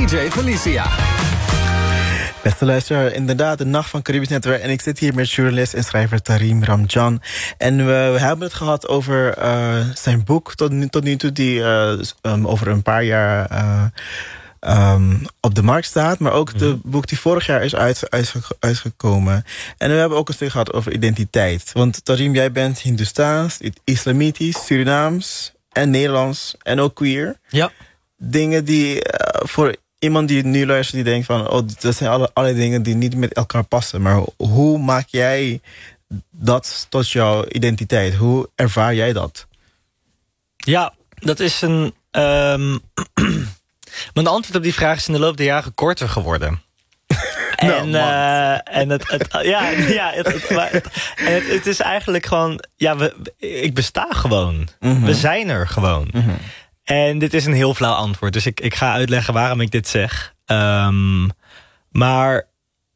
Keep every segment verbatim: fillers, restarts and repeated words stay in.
D J Felicia. Beste luisteraar, inderdaad, de Nacht van Caribisch Netwerk. En ik zit hier met journalist en schrijver Tareem Ramjan. En we, we hebben het gehad over uh, zijn boek tot nu, tot nu toe... die uh, um, over een paar jaar uh, um, op de markt staat. Maar ook mm-hmm. de boek die vorig jaar is uit, uitge, uitgekomen. En we hebben ook een stuk gehad over identiteit. Want Tareem, jij bent Hindoestaans, Islamitisch, Surinaams en Nederlands en ook queer. Ja. Dingen die uh, voor... Iemand die nu luistert, die denkt van... oh, dat zijn alle, alle dingen die niet met elkaar passen. Maar hoe maak jij dat tot jouw identiteit? Hoe ervaar jij dat? Ja, dat is een... Um, mijn antwoord op die vraag is in de loop der jaren korter geworden. En, nou, uh, en het, het, ja, ja, het, het, maar het, en het, het is eigenlijk gewoon... Ja, we, ik besta gewoon. Mm-hmm. We zijn er gewoon. Mm-hmm. En dit is een heel flauw antwoord. Dus ik, ik ga uitleggen waarom ik dit zeg. Um, maar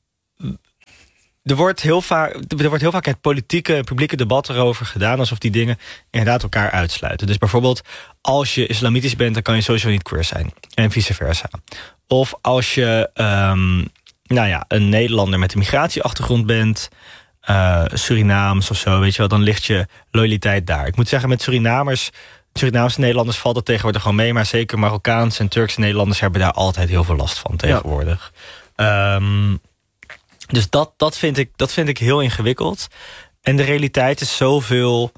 er wordt, heel vaak, er wordt heel vaak het politieke en publieke debat erover gedaan... alsof die dingen inderdaad elkaar uitsluiten. Dus bijvoorbeeld, als je islamitisch bent... dan kan je sowieso niet queer zijn. En vice versa. Of als je um, nou ja, een Nederlander met een migratieachtergrond bent... Uh, Surinaams of zo, weet je wel... dan ligt je loyaliteit daar. Ik moet zeggen, met Surinamers... Surinaamse Nederlanders valt het tegenwoordig gewoon mee... maar zeker Marokkaanse en Turkse Nederlanders... hebben daar altijd heel veel last van tegenwoordig. Ja. Um, dus dat, dat, vind ik, dat vind ik heel ingewikkeld. En de realiteit is zoveel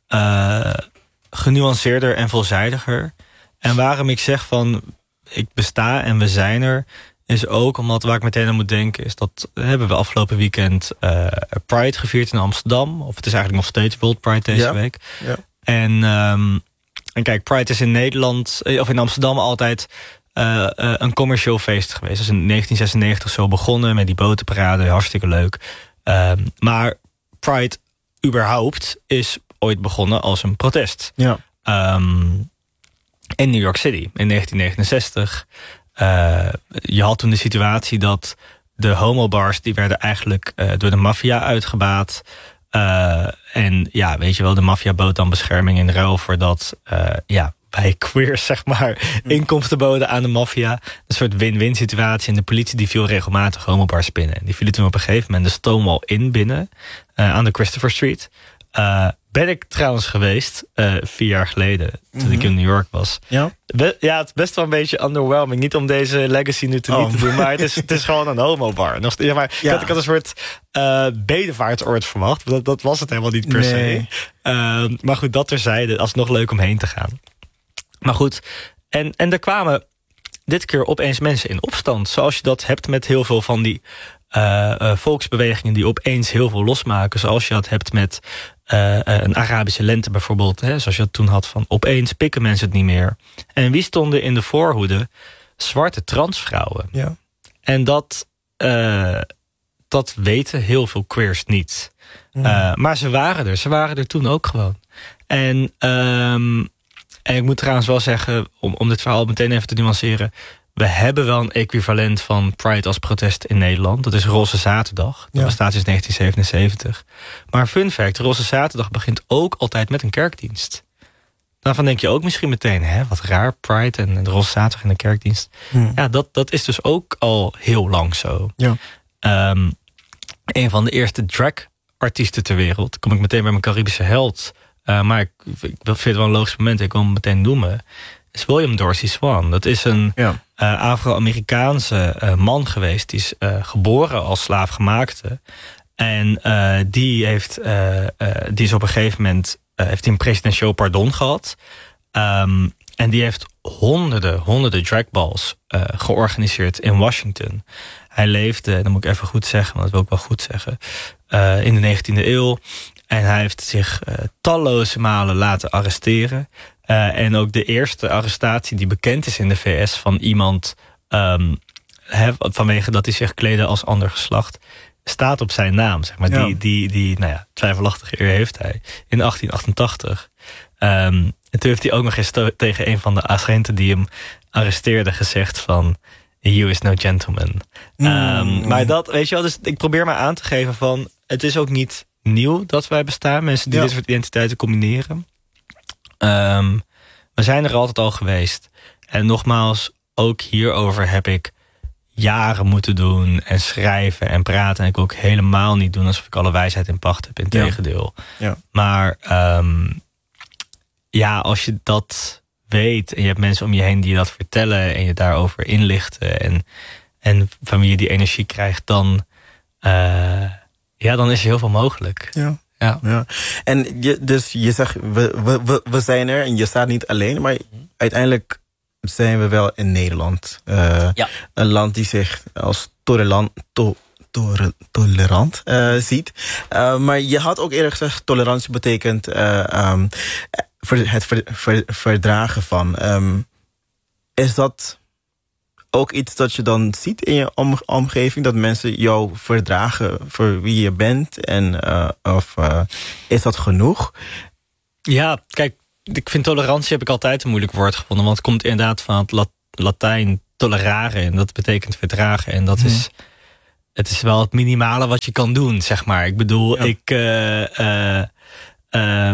uh, genuanceerder en veelzijdiger. En waarom ik zeg van... ik besta en we zijn er... is ook omdat waar ik meteen aan moet denken... is dat hebben we afgelopen weekend uh, Pride gevierd in Amsterdam. Of het is eigenlijk nog steeds World Pride deze ja. week. Ja. En... Um, En kijk, Pride is in Nederland, of in Amsterdam altijd uh, uh, een commercieel feest geweest. Dat is in negentien zesennegentig zo begonnen met die botenparade, hartstikke leuk. Um, maar Pride überhaupt is ooit begonnen als een protest. Ja. Um, in New York City in negentien negenenzestig. Uh, je had toen de situatie dat de homobars... die werden eigenlijk uh, door de maffia uitgebaat... Uh, en ja, weet je wel, de maffia bood dan bescherming in ruil voor dat, uh, ja, wij queers, zeg maar, inkomsten boden aan de maffia. Een soort win-win situatie. En de politie die viel regelmatig homobars binnen. En die vielen toen op een gegeven moment de Stonewall Inn binnen, uh, aan de Christopher Street. Uh, ben ik trouwens geweest, uh, vier jaar geleden, toen mm-hmm. ik in New York was. Ja? Be- ja, het is best wel een beetje underwhelming. Niet om deze legacy nu te, oh. niet te doen, maar het is, het is gewoon een homobar. Nog, ja, maar ja. ik, had, ik had een soort uh, bedevaartsoord verwacht. Dat, dat was het helemaal niet per nee. se. Uh, maar goed, dat terzijde. Alsnog leuk om heen te gaan. Maar goed, en, en er kwamen dit keer opeens mensen in opstand. Zoals je dat hebt met heel veel van die uh, uh, volksbewegingen... die opeens heel veel losmaken. Zoals je dat hebt met... Uh, uh, een Arabische lente bijvoorbeeld, hè, zoals je dat toen had... van opeens pikken mensen het niet meer. En wie stonden in de voorhoede? Zwarte transvrouwen. Ja. En dat, uh, dat weten heel veel queers niet. Mm. Uh, maar ze waren er. Ze waren er toen ook gewoon. En, um, en ik moet trouwens wel zeggen... om, om dit verhaal meteen even te nuanceren... we hebben wel een equivalent van Pride als protest in Nederland. Dat is Roze Zaterdag. Dat ja. bestaat sinds negentien zevenenzeventig. Maar fun fact, Roze Zaterdag begint ook altijd met een kerkdienst. Daarvan denk je ook misschien meteen... hè, wat raar, Pride en de Roze Zaterdag en de kerkdienst. Hmm. Ja, dat, dat is dus ook al heel lang zo. Ja. Um, een van de eerste drag-artiesten ter wereld... kom ik meteen bij mijn Caribische held. Uh, maar ik, ik vind het wel een logisch moment. Ik wil hem meteen noemen... is William Dorsey Swan. Dat is een ja. uh, Afro-Amerikaanse uh, man geweest. Die is uh, geboren als slaafgemaakte. En uh, die, heeft, uh, uh, die is op een gegeven moment... Uh, heeft hij een presidentieel pardon gehad. Um, en die heeft honderden, honderden dragballs uh, georganiseerd in Washington. Hij leefde, dat moet ik even goed zeggen... want dat wil ik wel goed zeggen... Uh, in de negentiende eeuw. En hij heeft zich uh, talloze malen laten arresteren... Uh, en ook de eerste arrestatie die bekend is in de V S van iemand... Um, he, vanwege dat hij zich kleedde als ander geslacht... staat op zijn naam. Zeg maar. Ja. Die, die, die nou ja, twijfelachtige eer heeft hij in achttien achtentachtig. Um, en toen heeft hij ook nog eens to- tegen een van de agenten... die hem arresteerde gezegd van... You is no gentleman. Mm. Um, maar dat, weet je wel, dus ik probeer maar aan te geven van... het is ook niet nieuw dat wij bestaan. Mensen die ja. dit soort identiteiten combineren... Um, we zijn er altijd al geweest. En nogmaals, ook hierover heb ik jaren moeten doen en schrijven en praten. En ik wil ook helemaal niet doen alsof ik alle wijsheid in pacht heb. Integendeel. Ja. Ja. Maar um, ja, als je dat weet en je hebt mensen om je heen die je dat vertellen en je daarover inlichten en, en van wie je die energie krijgt, dan, uh, ja, dan is er heel veel mogelijk. Ja. Ja. Ja. En je, dus je zegt, we, we, we zijn er en je staat niet alleen, maar uiteindelijk zijn we wel in Nederland. Uh, Ja. Een land die zich als tolerant, to, to, tolerant uh, ziet. Uh, maar je had ook eerder gezegd, tolerantie betekent uh, um, het ver, ver, verdragen van. Um, is dat ook iets dat je dan ziet in je om, omgeving? Dat mensen jou verdragen voor wie je bent? En, uh, of uh, is dat genoeg? Ja, kijk, ik vind tolerantie heb ik altijd een moeilijk woord gevonden. Want het komt inderdaad van het Lat- Latijn tolerare. En dat betekent verdragen. En dat hmm. is, het is wel het minimale wat je kan doen, zeg maar. Ik bedoel, ja. ik... Uh, uh, uh,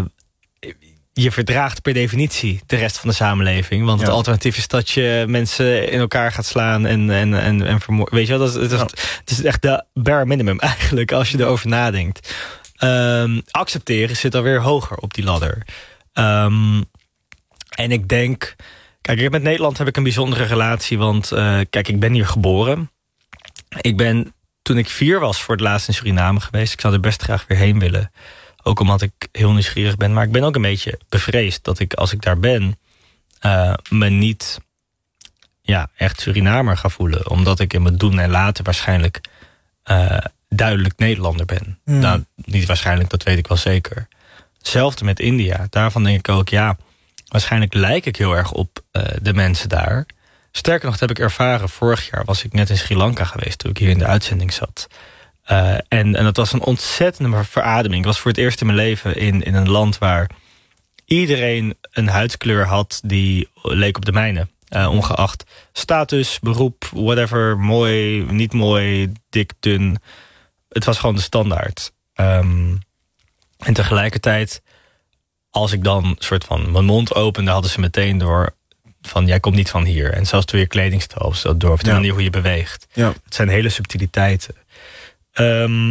je verdraagt per definitie de rest van de samenleving. Want het ja. alternatief is dat je mensen in elkaar gaat slaan en, en, en, en vermoorden. Weet je wel, dat is, dat is, ja. het is echt de bare minimum eigenlijk, als je erover nadenkt. Um, accepteren zit alweer hoger op die ladder. Um, en ik denk... Kijk, met Nederland heb ik een bijzondere relatie. Want uh, kijk, ik ben hier geboren. Ik ben, toen ik vier was, voor het laatst in Suriname geweest. Ik zou er best graag weer heen willen. Ook omdat ik heel nieuwsgierig ben. Maar ik ben ook een beetje bevreesd dat ik, als ik daar ben, uh, me niet ja, echt Surinamer ga voelen. Omdat ik in mijn doen en laten waarschijnlijk uh, duidelijk Nederlander ben. Mm. Nou, niet waarschijnlijk, dat weet ik wel zeker. Hetzelfde met India. Daarvan denk ik ook, ja, waarschijnlijk lijk ik heel erg op uh, de mensen daar. Sterker nog, dat heb ik ervaren. Vorig jaar was ik net in Sri Lanka geweest, toen ik hier in de uitzending zat. Uh, en, en dat was een ontzettende verademing. Ik was voor het eerst in mijn leven in, in een land waar iedereen een huidskleur had die leek op de mijne. Uh, ongeacht status, beroep, whatever, mooi, niet mooi, dik, dun. Het was gewoon de standaard. Um, en tegelijkertijd, als ik dan soort van mijn mond opende, hadden ze meteen door van, jij komt niet van hier. En zelfs door je kledingstijl of zo, door of de ja. manier hoe je beweegt. Ja. Het zijn hele subtiliteiten. Um,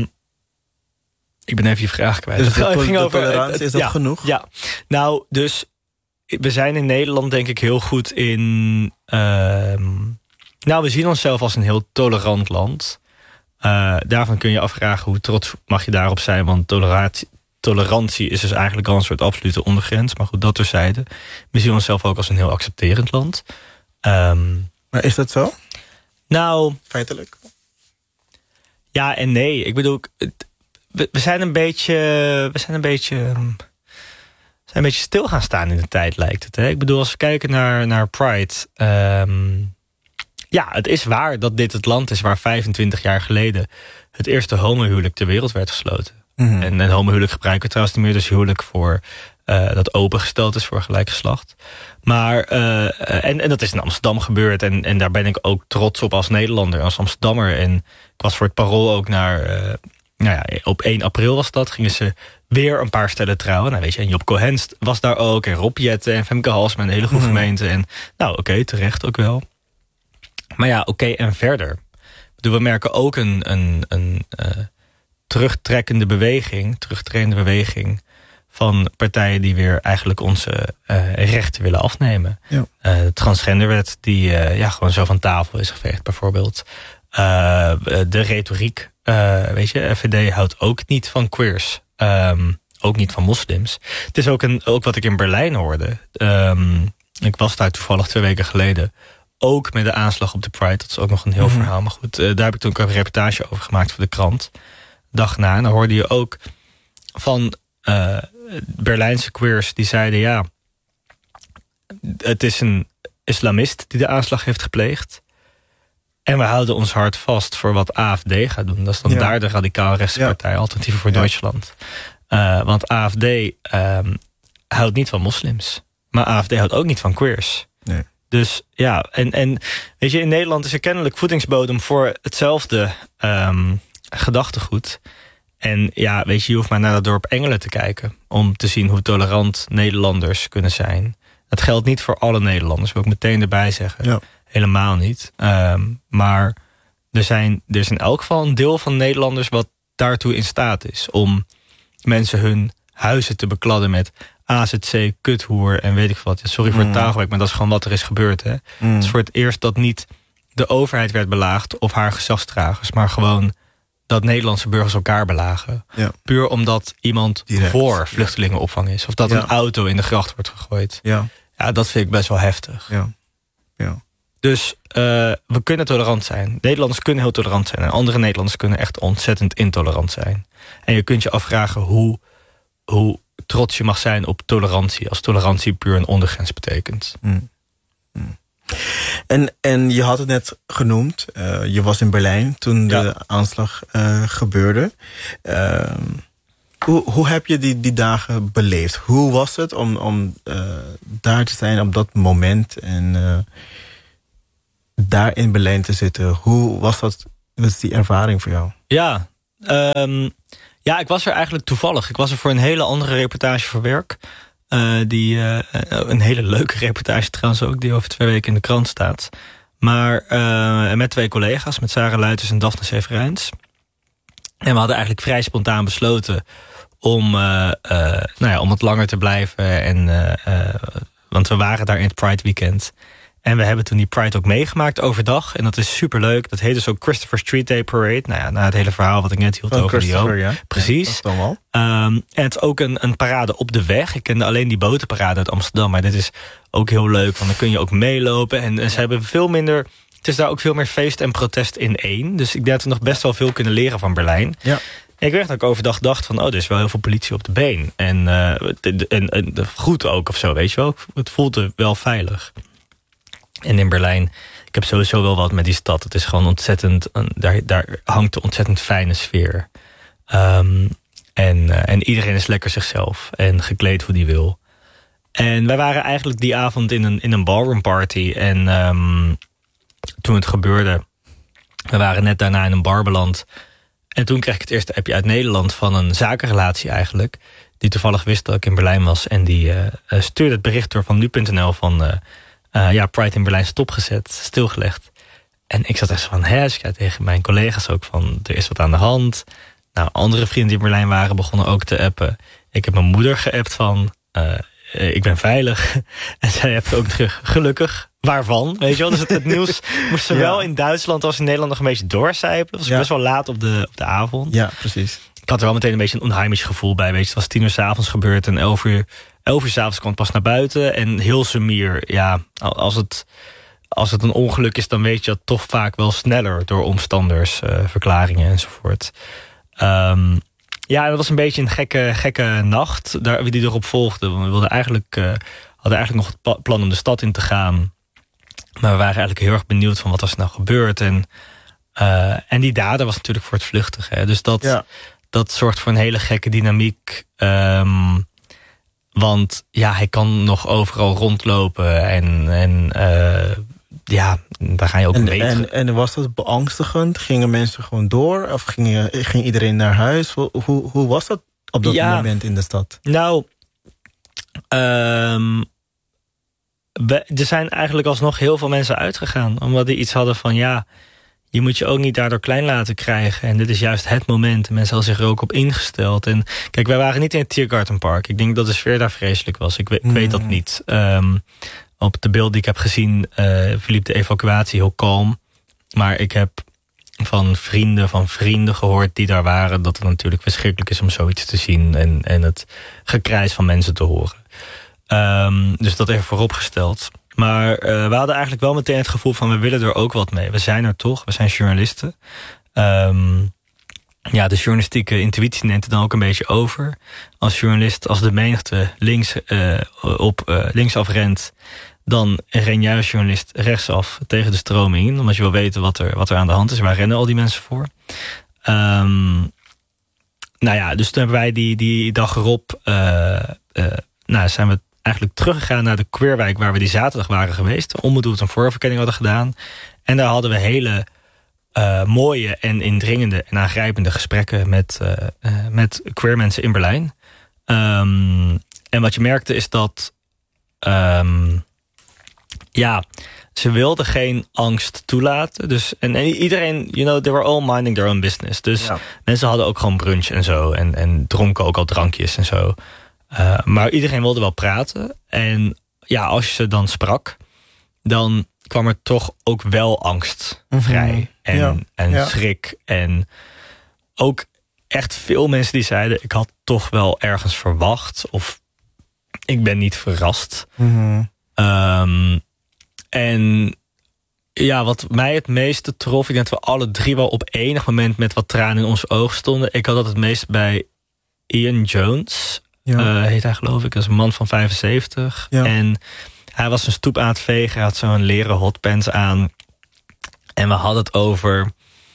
ik ben even je vraag kwijt. Dus het ging over tolerantie, is dat ja, genoeg? Ja, nou, dus we zijn in Nederland denk ik heel goed in... Um, nou, we zien onszelf als een heel tolerant land. Uh, daarvan kun je afvragen hoe trots mag je daarop zijn. Want tolerantie, tolerantie is dus eigenlijk al een soort absolute ondergrens. Maar goed, dat terzijde. We zien onszelf ook als een heel accepterend land. Um, maar is dat zo? Nou... Feitelijk? Ja en nee. Ik bedoel, we, we zijn een beetje... We zijn een beetje... We zijn een beetje stil gaan staan in de tijd, lijkt het. Hè? Ik bedoel, als we kijken naar, naar Pride... Um, ja, het is waar dat dit het land is waar vijfentwintig jaar geleden... het eerste homohuwelijk ter wereld werd gesloten. Mm-hmm. En een homohuwelijk gebruiken we trouwens niet meer... dus huwelijk voor, uh, dat opengesteld is voor gelijk geslacht. Maar, uh, en, en dat is in Amsterdam gebeurd... En, en daar ben ik ook trots op als Nederlander, als Amsterdammer. En ik was voor het Parool ook naar... Uh, nou ja, op één april was dat, gingen ze weer een paar stellen trouwen. Nou weet je, en Job Cohen was daar ook, en Rob Jetten en Femke Halsma, een hele goede mm-hmm. gemeente. En nou oké, okay, terecht ook wel. Maar ja, oké, okay, en verder. We merken ook een, een, een uh, terugtrekkende beweging, terugtredende beweging van partijen die weer eigenlijk onze uh, rechten willen afnemen. Ja. Uh, de transgenderwet die uh, ja, gewoon zo van tafel is geveegd bijvoorbeeld. Uh, de retoriek, uh, weet je, F V D houdt ook niet van queers. Um, ook niet van moslims. Het is ook, een, ook wat ik in Berlijn hoorde. Um, ik was daar toevallig twee weken geleden. Ook met de aanslag op de Pride. Dat is ook nog een heel mm-hmm. verhaal. Maar goed, uh, daar heb ik toen ook een reportage over gemaakt voor de krant. Dag na. En dan hoorde je ook van uh, Berlijnse queers die zeiden... ja, het is een islamist die de aanslag heeft gepleegd. En we houden ons hart vast voor wat A F D gaat doen. Dat is dan ja. daar de radicaal rechtse partij, ja. Alternatieven voor ja. Duitsland. Uh, want A F D um, houdt niet van moslims. Maar A F D houdt ook niet van queers. Nee. Dus ja, en, en weet je, in Nederland is er kennelijk voedingsbodem voor hetzelfde um, gedachtegoed. En ja, weet je, je hoeft maar naar dat dorp Engelen te kijken om te zien hoe tolerant Nederlanders kunnen zijn. Dat geldt niet voor alle Nederlanders, wil ik meteen erbij zeggen. Ja. Helemaal niet. Um, maar er, zijn, er is in elk geval een deel van Nederlanders wat daartoe in staat is. Om mensen hun huizen te bekladden met A Z C, kuthoer en weet ik wat. Ja, sorry voor het mm. taalgebruik, maar dat is gewoon wat er is gebeurd. Hè? Mm. Het is voor het eerst dat niet de overheid werd belaagd of haar gezagsdragers, maar gewoon dat Nederlandse burgers elkaar belagen. Ja. Puur omdat iemand Direct. voor vluchtelingenopvang is. Of dat ja. een auto in de gracht wordt gegooid. Ja. Ja, dat vind ik best wel heftig. Ja. Ja. Dus uh, we kunnen tolerant zijn. Nederlanders kunnen heel tolerant zijn. En andere Nederlanders kunnen echt ontzettend intolerant zijn. En je kunt je afvragen hoe, hoe trots je mag zijn op tolerantie. Als tolerantie puur een ondergrens betekent. Mm. Mm. En, en je had het net genoemd. Uh, je was in Berlijn toen de ja. aanslag uh, gebeurde. Uh, hoe, hoe heb je die, die dagen beleefd? Hoe was het om, om uh, daar te zijn op dat moment en uh, daar in Berlijn te zitten? Hoe was dat? Wat is die ervaring voor jou? Ja, um, ja, ik was er eigenlijk toevallig. Ik was er voor een hele andere reportage voor werk. Uh, die, uh, een hele leuke reportage trouwens ook, die over twee weken in de krant staat. Maar uh, met twee collega's, met Sarah Luiters en Daphne Severijns. En we hadden eigenlijk vrij spontaan besloten om, uh, uh, nou ja, om wat langer te blijven. En, uh, uh, want we waren daar in het Pride Weekend. En we hebben toen die Pride ook meegemaakt overdag. En dat is superleuk. Dat heet dus ook Christopher Street Day Parade. Nou ja, na het hele verhaal wat ik net hield van over die ook. Ja. Precies. Ja, um, en het is ook een, een parade op de weg. Ik kende alleen die botenparade uit Amsterdam. Maar dit is ook heel leuk. Want dan kun je ook meelopen. En, en ze hebben veel minder... Het is daar ook veel meer feest en protest in één. Dus ik denk dat we nog best wel veel kunnen leren van Berlijn. Ja. En ik weet dat ik overdag dacht van... oh, er is wel heel veel politie op de been. En, uh, en, en goed ook of zo, weet je wel. Het voelde wel veilig. En in Berlijn, ik heb sowieso wel wat met die stad. Het is gewoon ontzettend, daar, daar hangt een ontzettend fijne sfeer. Um, en, uh, en iedereen is lekker zichzelf en gekleed hoe die wil. En wij waren eigenlijk die avond in een, in een ballroom party. En um, toen het gebeurde, we waren net daarna in een bar beland. En toen kreeg ik het eerste appje uit Nederland van een zakenrelatie eigenlijk. Die toevallig wist dat ik in Berlijn was. En die uh, stuurde het bericht door van nu punt n l van... Uh, Uh, ja, Pride in Berlijn stopgezet, stilgelegd. En ik zat echt van, hè, dus ik zei tegen mijn collega's ook van, er is wat aan de hand. Nou, andere vrienden die in Berlijn waren, begonnen ook te appen. Ik heb mijn moeder geappt van, uh, ik ben veilig. En zij appte ook terug, gelukkig. Waarvan, weet je wel? Dus het, het nieuws moest zowel ja. in Duitsland als in Nederland nog een beetje doorcijpelen. Dat was ja. best wel laat op de, op de avond. Ja, precies. Ik had er wel meteen een beetje een onheimisch gevoel bij. Weet je, het was tien uur 's avonds gebeurd en elf uur... Elf uur 's avonds kwam het pas naar buiten. En heel sumier, ja, als het, als het een ongeluk is... dan weet je dat toch vaak wel sneller door omstanders, uh, verklaringen enzovoort. Um, ja, dat was een beetje een gekke, gekke nacht daar, die erop volgde. We wilden eigenlijk, uh, hadden eigenlijk nog het plan om de stad in te gaan. Maar we waren eigenlijk heel erg benieuwd van wat was er nou gebeurd. En, uh, en die dader was natuurlijk voor het vluchtigen. Hè. Dus dat, ja. dat zorgt voor een hele gekke dynamiek... Um, Want ja, hij kan nog overal rondlopen en, en uh, ja, daar ga je ook en, mee. En, en was dat beangstigend? Gingen mensen gewoon door? Of ging, ging iedereen naar huis? Hoe, hoe, hoe was dat op dat ja, moment in de stad? Nou, um, er zijn eigenlijk alsnog heel veel mensen uitgegaan. Omdat die iets hadden van ja... Je moet je ook niet daardoor klein laten krijgen. En dit is juist het moment. Mensen hadden zich er ook op ingesteld. En kijk, wij waren niet in het Tiergartenpark. Ik denk dat de sfeer daar vreselijk was. Ik, we, ik weet dat niet. Um, op de beelden die ik heb gezien... Uh, verliep de evacuatie heel kalm. Maar ik heb van vrienden van vrienden gehoord die daar waren... dat het natuurlijk verschrikkelijk is om zoiets te zien... en, en het gekrijs van mensen te horen. Um, dus dat even vooropgesteld... Maar uh, we hadden eigenlijk wel meteen het gevoel van... we willen er ook wat mee. We zijn er toch, we zijn journalisten. Um, ja, de journalistieke intuïtie neemt het dan ook een beetje over. Als journalist, als de menigte links, uh, op uh, linksaf rent... dan ren jij als journalist rechtsaf tegen de stroming in. Omdat je wil weten wat er, wat er aan de hand is. Waar rennen al die mensen voor? Um, nou ja, dus toen hebben wij die, die dag erop... Uh, uh, nou, zijn we... eigenlijk teruggegaan naar de queerwijk waar we die zaterdag waren geweest. Onbedoeld een voorverkenning hadden gedaan. En daar hadden we hele uh, mooie en indringende en aangrijpende gesprekken met, uh, uh, met queer mensen in Berlijn. Um, en wat je merkte is dat um, ja, ze wilden geen angst toelaten. Dus, en, en iedereen, you know, they were all minding their own business. Dus ja. mensen hadden ook gewoon brunch en zo. En, en dronken ook al drankjes en zo. Uh, maar iedereen wilde wel praten. En ja, als je ze dan sprak, dan kwam er toch ook wel angst vrij. Mm-hmm. En, ja. en ja. schrik. En ook echt veel mensen die zeiden, ik had toch wel ergens verwacht. Of ik ben niet verrast. Mm-hmm. Um, en ja, wat mij het meeste trof, ik denk dat we alle drie wel op enig moment met wat tranen in onze ogen stonden. Ik had dat het meest bij Ian Jones, ja. uh, heet hij geloof ik, dat is een man van vijfenzeventig. Ja. En hij was een stoep aan het vegen, hij had zo'n leren hotpants aan. En we hadden het over,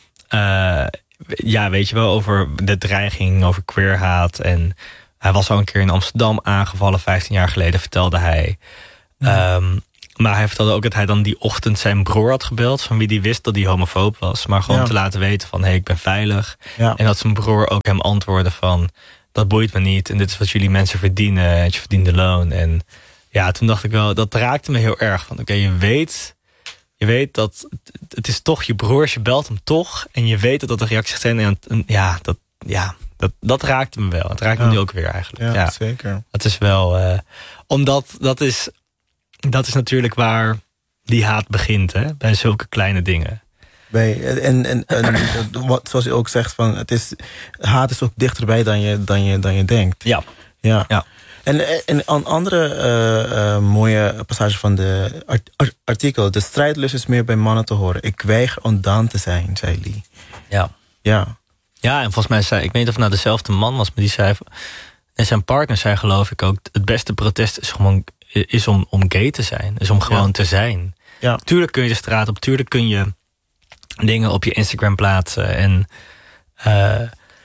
uh, ja, weet je wel, over de dreiging, over queerhaat. En hij was al een keer in Amsterdam aangevallen, vijftien jaar geleden, vertelde hij. Ja. Um, maar hij vertelde ook dat hij dan die ochtend zijn broer had gebeld, van wie die wist dat hij homofoob was. Maar gewoon ja. te laten weten van, hé, hey, ik ben veilig. Ja. En dat zijn broer ook hem antwoordde van, dat boeit me niet. En dit is wat jullie mensen verdienen. En je verdient de loon. En ja, toen dacht ik wel, dat raakte me heel erg. Van oké, okay, je weet, je weet dat het is toch je broers, je belt hem toch. En je weet dat dat de reacties zijn. En, en ja, dat, ja dat, dat raakte me wel. Het raakt ja. me nu ook weer eigenlijk. Ja, ja. zeker. Dat is wel, uh, omdat dat is, dat is natuurlijk waar die haat begint, hè? Bij zulke kleine dingen. Bij, en, en, en wat, zoals je ook zegt, van, het is, haat is ook dichterbij dan je, dan je, dan je denkt. Ja. Ja. ja. En, en een andere uh, uh, mooie passage van de art, artikel. De strijdlust is meer bij mannen te horen. Ik weiger ontdaan te zijn, zei Lee. Ja. Ja. Ja, en volgens mij zei, ik weet niet of het nou dezelfde man was, maar die zei, en zijn partner zei geloof ik ook, het beste protest is gewoon is om, om gay te zijn. Is om gewoon ja. te zijn. Ja. Tuurlijk kun je de straat op, tuurlijk kun je dingen op je Instagram plaatsen. En uh,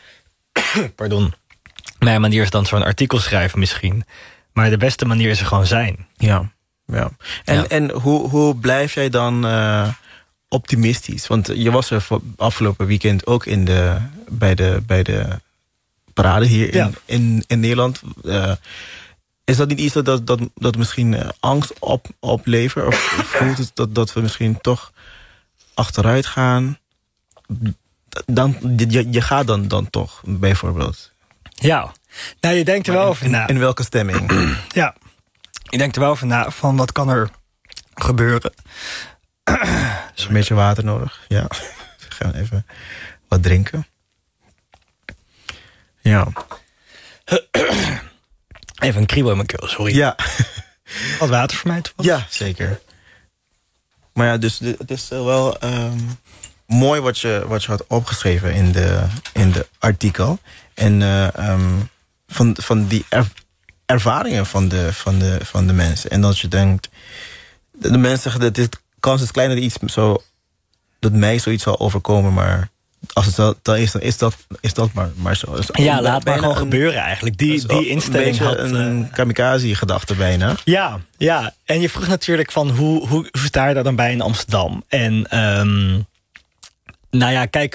pardon. Mijn manier is dan zo'n artikel schrijven misschien. Maar de beste manier is er gewoon zijn. Ja, ja. En, ja. en hoe, hoe blijf jij dan uh, optimistisch? Want je was er afgelopen weekend ook in de, bij, de, bij de parade hier in, ja. in, in Nederland. Uh, is dat niet iets dat, dat, dat misschien angst op, oplevert? Of voelt het dat, dat we misschien toch achteruit gaan? Dan, je, je gaat dan, dan toch, bijvoorbeeld. Ja, nou je denkt er wel over na. In welke stemming? Ja, je denkt er wel over na van wat kan er gebeuren. Is een beetje water nodig? Ja, we gaan even wat drinken. Ja. Even een kriebel in mijn keel, sorry. Ja. Wat water voor mij toch? Ja, zeker. Maar ja, dus het is wel um, mooi wat je, wat je had opgeschreven in de, in de artikel. En uh, um, van, van die er, ervaringen van de, van, de, van de mensen. En dat je denkt, de mensen zeggen dat dit kans is kleiner iets zo, dat mij zoiets zal overkomen, maar als het dat, dan is, dan is dat, is dat maar, maar zo. Dus ja, laat maar gewoon een, gebeuren eigenlijk. Die, die instelling een had een uh, kamikaze-gedachte bijna. Ja, ja, en je vroeg natuurlijk van hoe, hoe, hoe sta je daar dan bij in Amsterdam? En um, nou ja, kijk,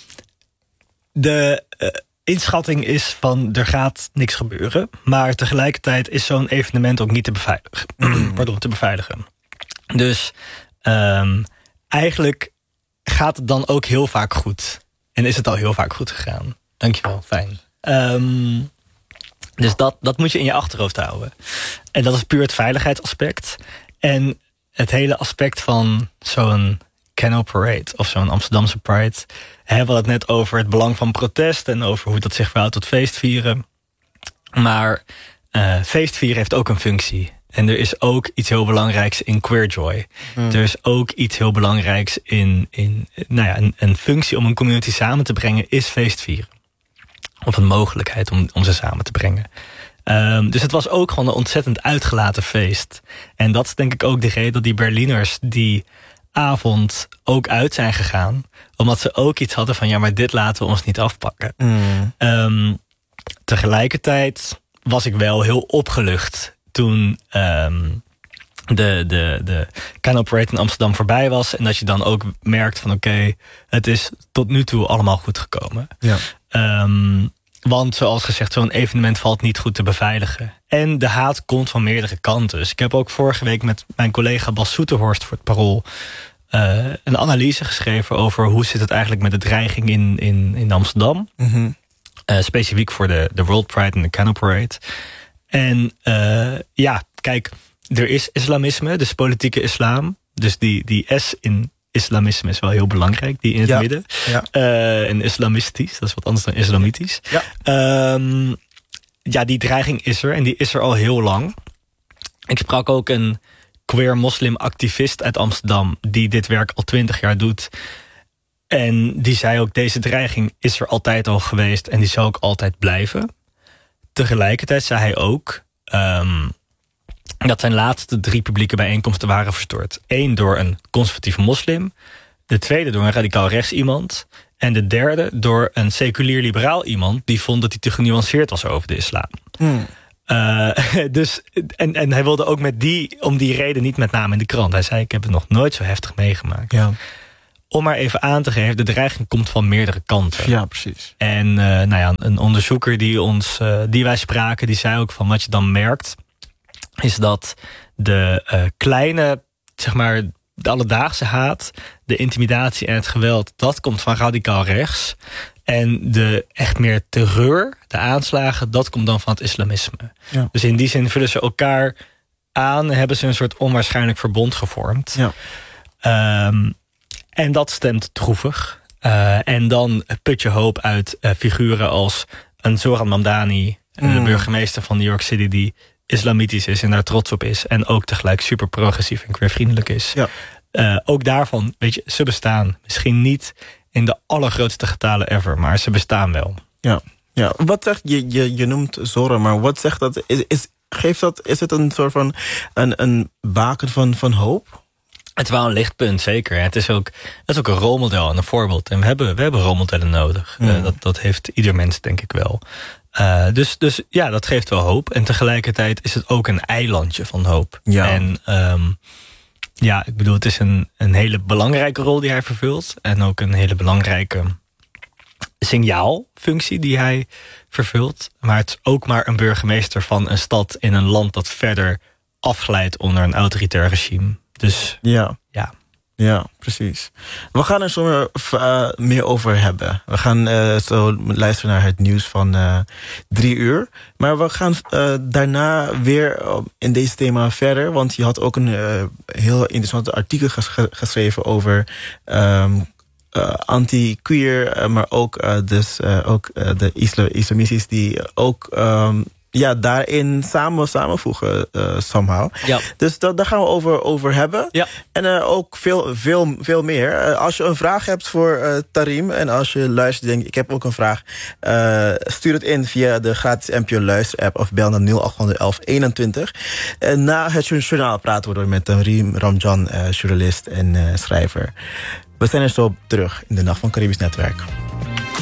de uh, inschatting is van er gaat niks gebeuren, maar tegelijkertijd is zo'n evenement ook niet te beveiligen. Mm. Pardon, te beveiligen. Dus um, eigenlijk gaat het dan ook heel vaak goed. En is het al heel vaak goed gegaan. Dankjewel, fijn. Um, dus dat, dat moet je in je achterhoofd houden. En dat is puur het veiligheidsaspect. En het hele aspect van zo'n Canno Parade of zo'n Amsterdamse Pride. We hadden het net over het belang van protest en over hoe dat zich verhoudt tot feestvieren. Maar uh, feestvieren heeft ook een functie. En er is ook iets heel belangrijks in queerjoy. Hmm. Er is ook iets heel belangrijks in, in nou ja, een, een functie om een community samen te brengen is feestvieren. Of een mogelijkheid om, om ze samen te brengen. Um, dus het was ook gewoon een ontzettend uitgelaten feest. En dat is denk ik ook de reden dat die Berliners die avond ook uit zijn gegaan. Omdat ze ook iets hadden van ja, maar dit laten we ons niet afpakken. Hmm. Um, tegelijkertijd was ik wel heel opgelucht toen um, de, de, de Canno Parade in Amsterdam voorbij was. En dat je dan ook merkt van oké, okay, het is tot nu toe allemaal goed gekomen. Ja. Um, Want zoals gezegd, zo'n evenement valt niet goed te beveiligen. En de haat komt van meerdere kanten. Dus ik heb ook vorige week met mijn collega Bas Soeterhorst voor het Parool Uh, een analyse geschreven over hoe zit het eigenlijk met de dreiging in, in, in Amsterdam. Mm-hmm. Uh, specifiek voor de, de World Pride en de Canal Parade. En uh, ja, kijk, er is islamisme, dus politieke islam. Dus die, die S in islamisme is wel heel belangrijk, die in het ja. midden. Ja. Uh, en islamistisch, dat is wat anders dan islamitisch. Ja. Um, ja, die dreiging is er en die is er al heel lang. Ik sprak ook een queer moslim activist uit Amsterdam die dit werk al twintig jaar doet. En die zei ook, deze dreiging is er altijd al geweest en die zal ook altijd blijven. Tegelijkertijd zei hij ook um, dat zijn laatste drie publieke bijeenkomsten waren verstoord. Eén door een conservatieve moslim, de tweede door een radicaal rechts iemand en de derde door een seculier liberaal iemand die vond dat hij te genuanceerd was over de islam. Hmm. Uh, dus, en, en hij wilde ook met die, om die reden niet met name in de krant. Hij zei, ik heb het nog nooit zo heftig meegemaakt. Ja. Om maar even aan te geven, de dreiging komt van meerdere kanten. Ja, precies. En uh, nou ja, een onderzoeker die, ons, uh, die wij spraken, die zei ook van wat je dan merkt, is dat de uh, kleine, zeg maar, de alledaagse haat, de intimidatie en het geweld, dat komt van radicaal rechts. En de echt meer terreur, de aanslagen, dat komt dan van het islamisme. Ja. Dus in die zin vullen ze elkaar aan, hebben ze een soort onwaarschijnlijk verbond gevormd. Ja. Um, en dat stemt droevig. Uh, en dan put je hoop uit uh, figuren als een Zoran Mamdani, mm. de burgemeester van New York City, die islamitisch is en daar trots op is. En ook tegelijk super progressief en queervriendelijk is. Ja. Uh, ook daarvan, weet je, ze bestaan. Misschien niet in de allergrootste getalen ever, maar ze bestaan wel. Ja, ja. Wat zegt je, je, je noemt Zoran, maar wat zegt dat? Is, is, geeft dat, is het een soort van een, een baken van, van hoop? Het is wel een lichtpunt, zeker. Het is ook, het is ook een rolmodel en een voorbeeld. En we hebben, we hebben rolmodellen nodig. Mm. Uh, dat, dat heeft ieder mens, denk ik wel. Uh, dus, dus ja, dat geeft wel hoop. En tegelijkertijd is het ook een eilandje van hoop. Ja. En um, ja, ik bedoel, het is een, een hele belangrijke rol die hij vervult. En ook een hele belangrijke signaalfunctie die hij vervult. Maar het is ook maar een burgemeester van een stad in een land dat verder afglijdt onder een autoritair regime. Dus ja. ja. Ja, precies. We gaan er zo meer, uh, meer over hebben. We gaan uh, zo luisteren naar het nieuws van uh, drie uur. Maar we gaan uh, daarna weer uh, in deze thema verder. Want je had ook een uh, heel interessant artikel ges- geschreven over Um, Uh, anti-queer, uh, maar ook, uh, dus, uh, ook uh, de isla- islamistisch die ook um, ja, daarin samen samenvoegen uh, somehow. Ja. Dus dat, daar gaan we over, over hebben. Ja. En uh, ook veel, veel, veel meer. Uh, als je een vraag hebt voor uh, Tarim en als je luistert denkt, ik heb ook een vraag, uh, stuur het in via de gratis N P O Luister app of bel naar nul acht elf eenentwintig. En na het journaal praten we door met Tarim Ramjan, uh, journalist en uh, schrijver. We zijn er zo terug in de Nacht van Caribisch Netwerk.